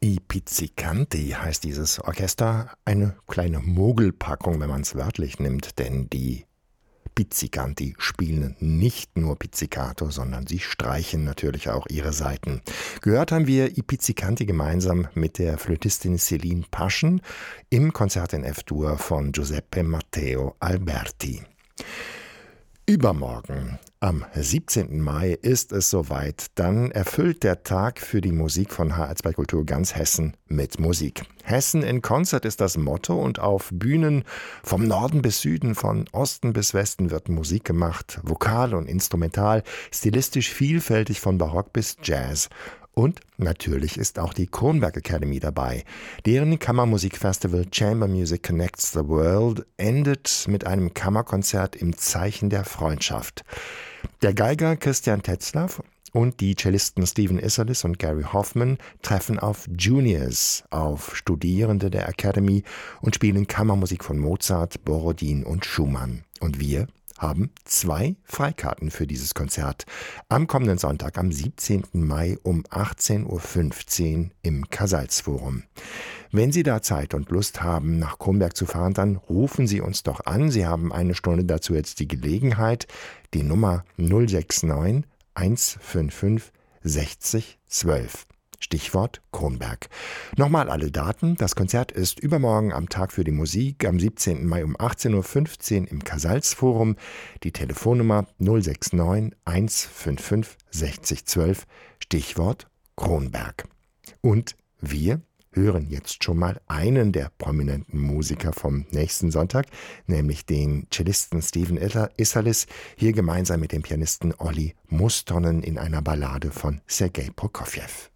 I Pizzicanti heißt dieses Orchester, eine kleine Mogelpackung, wenn man es wörtlich nimmt, denn die Pizzicanti spielen nicht nur Pizzicato, sondern sie streichen natürlich auch ihre Saiten. Gehört haben wir I Pizzicanti gemeinsam mit der Flötistin Céline Paschen im Konzert in F-Dur von Giuseppe Matteo Alberti. Übermorgen, am 17. Mai, ist es soweit. Dann erfüllt der Tag für die Musik von HR2 Kultur ganz Hessen mit Musik. Hessen in Konzert ist das Motto und auf Bühnen vom Norden bis Süden, von Osten bis Westen wird Musik gemacht. Vokal und instrumental, stilistisch vielfältig von Barock bis Jazz. Und natürlich ist auch die Kronberg Academy dabei. Deren Kammermusikfestival Chamber Music Connects the World endet mit einem Kammerkonzert im Zeichen der Freundschaft. Der Geiger Christian Tetzlaff und die Cellisten Stephen Isserlis und Gary Hoffman treffen auf Juniors, auf Studierende der Academy und spielen Kammermusik von Mozart, Borodin und Schumann. Und wir haben 2 Freikarten für dieses Konzert am kommenden Sonntag, am 17. Mai um 18.15 Uhr im Casals-Forum. Wenn Sie da Zeit und Lust haben, nach Kronberg zu fahren, dann rufen Sie uns doch an. Sie haben eine Stunde dazu jetzt die Gelegenheit. Die Nummer 069 155 60 12. Stichwort Kronberg. Nochmal alle Daten. Das Konzert ist übermorgen am Tag für die Musik am 17. Mai um 18.15 Uhr im Casals-Forum. Die Telefonnummer 069 155 60 12. Stichwort Kronberg. Und wir hören jetzt schon mal einen der prominenten Musiker vom nächsten Sonntag, nämlich den Cellisten Stephen Isserlis, hier gemeinsam mit dem Pianisten Olli Mustonen in einer Ballade von Sergei Prokofjew.